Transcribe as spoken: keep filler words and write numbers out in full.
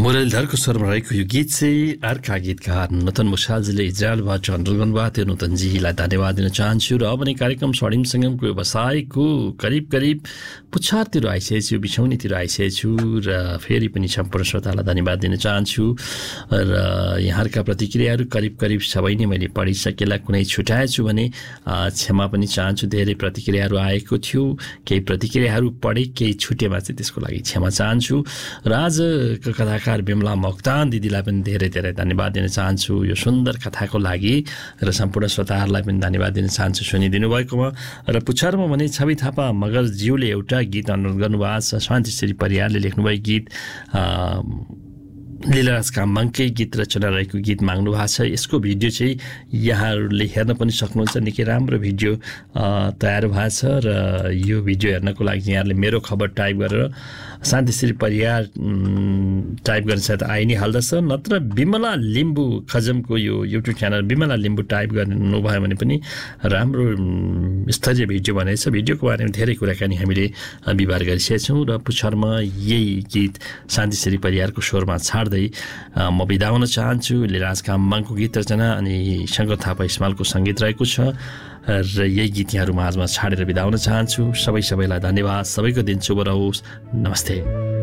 मुरलीधरको स्वरमा रहेको यो गीत चाहिँ अर्का गीतकार नूतन मुसालजीले इजरायलबाट अनुरोध गर्नुभएको थियो। नूतनजीलाई धन्यवाद दिन चाहन्छु। र अब नै कार्यक्रम स्वर्णिम सङ्गमको व्यवसायको करिब करिब पुच्छारतिर आइसकेको छु, बिछौनीतिर आइसकेको छु र फेरि पनि सम्पूर्ण श्रोतालाई धन्यवाद दिन चाहन्छु। र यहाँका प्रतिक्रियाहरू करिब करिब सबै नै मैले पढिसकेला, कुनै छुट्याएछु भने क्षमा पनि चाहन्छु। धेरै प्रतिक्रियाहरू आएको थियो, केही प्रतिक्रियाहरू पढे, केही छुटेमा चाहिँ त्यसको लागि क्षमा चाहन्छु। र आजको कथाकार बिमला मोक्तान दिदीलाई पनि धेरै धेरै धन्यवाद दिन चाहन्छु यो सुन्दर कथाको लागि। र सम्पूर्ण श्रोताहरूलाई पनि धन्यवाद दिन चाहन्छु सुनिदिनु भएकोमा। र पुच्छारमा भने छवि थापा मगरज्यूले एउटा गीत अनुरोध गर्नुभएको छ। शान्तिश्री परियारले लेख्नुभएको गीत लीलाराज कामबाङकै गीत रचना रहेको गीत माग्नु भएको छ। यसको भिडियो चाहिँ यहाँहरूले हेर्न पनि सक्नुहुन्छ। निकै राम्रो भिडियो तयार भएको छ र यो भिडियो हेर्नको लागि यहाँहरूले मेरो खबर टाइप गरेर शान्तिश्री परियार टाइप गर्न सायद आइ नै हाल्दछ, नत्र बिमला लिम्बू खजमको यो YouTube channel Bimala Limbu type गर्नुभयो भने पनि राम्रो स्तरीय भिडियो भनेको छ। भिडियोको बारेमा धेरै कुराकानी हामीले विवाद गरिसकेका छौँ। र पुच्छरमा यही गीत शान्तिश्री परियारको स्वरमा छाड्दै म बिदा हुन चाहन्छु। लीलाराज कामबाङको गीत रचना अनि शङ्कर थापा इस्मालको सङ्गीत रहेको छ र यही गीत यहाँहरू माझमा छाडेर बिदा हुन चाहन्छु। सबै सबैलाई धन्यवाद। सबैको दिन शुभ रहोस्। नमस्ते।